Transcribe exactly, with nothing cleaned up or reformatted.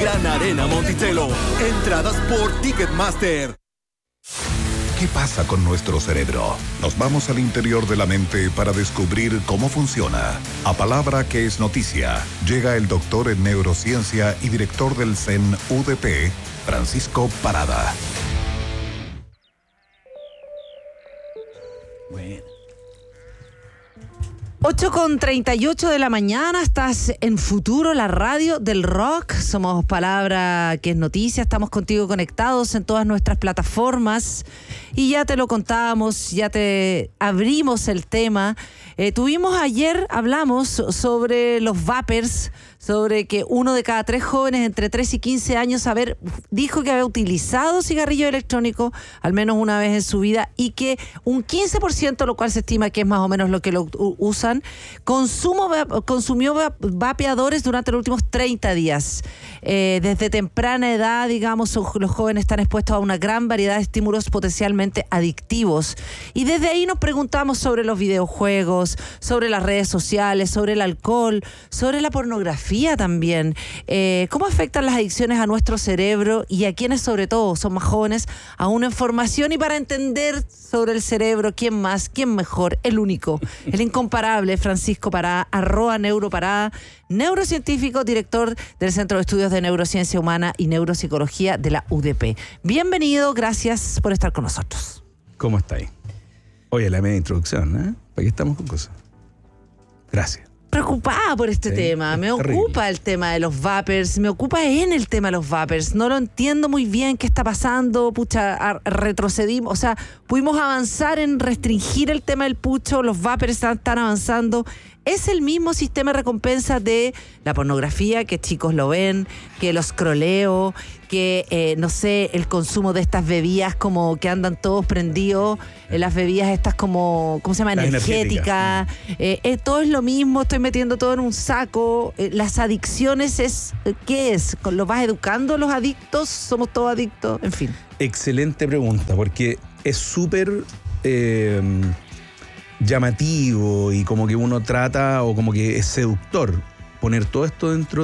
Gran Arena Monticello. Entradas por Ticketmaster. ¿Qué pasa con nuestro cerebro? Nos vamos al interior de la mente para descubrir cómo funciona. A palabra que es noticia, llega el doctor en neurociencia y director del C E N U D P, Francisco Parada. Bueno. ocho con treinta y ocho de la mañana, estás en Futuro, la radio del rock. Somos Palabra que es Noticia, estamos contigo conectados en todas nuestras plataformas y ya te lo contábamos, ya te abrimos el tema. Eh, tuvimos ayer, hablamos sobre los vapers, sobre que uno de cada tres jóvenes entre tres y quince años haber, dijo que había utilizado cigarrillo electrónico al menos una vez en su vida y que un quince por ciento, lo cual se estima que es más o menos lo que lo usan, consumo, consumió vapeadores durante los últimos treinta días. Eh, desde temprana edad, digamos, los jóvenes están expuestos a una gran variedad de estímulos potencialmente adictivos. Y desde ahí nos preguntamos sobre los videojuegos, sobre las redes sociales, sobre el alcohol, sobre la pornografía también. Eh, ¿Cómo afectan las adicciones a nuestro cerebro y a quienes sobre todo son más jóvenes aún en formación? Y para entender sobre el cerebro, ¿quién más? ¿Quién mejor? El único, el incomparable Francisco Parada, arroba neuroparada, neurocientífico, director del Centro de Estudios de Neurociencia Humana y Neuropsicología de la U D P. Bienvenido, gracias por estar con nosotros. ¿Cómo estáis? Oye, la media introducción, ¿eh? ¿Para qué estamos con cosas? Gracias. Preocupada por este sí, tema, me terrible. Ocupa el tema de los vapers, me ocupa en el tema de los vapers, no lo entiendo muy bien qué está pasando, pucha, a, retrocedimos, o sea, pudimos avanzar en restringir el tema del pucho, los vapers están, están avanzando. Es el mismo sistema de recompensa de la pornografía, que chicos lo ven, que los scrolleo, que, eh, no sé, el consumo de estas bebidas como que andan todos prendidos, eh, las bebidas estas como, ¿cómo se llama? La energética. Eh, eh, todo es lo mismo, estoy metiendo todo en un saco. Eh, las adicciones es, ¿qué es? ¿Lo vas educando a los adictos? ¿Somos todos adictos? En fin. Excelente pregunta, porque es súper... Eh, llamativo y como que uno trata o como que es seductor poner todo esto dentro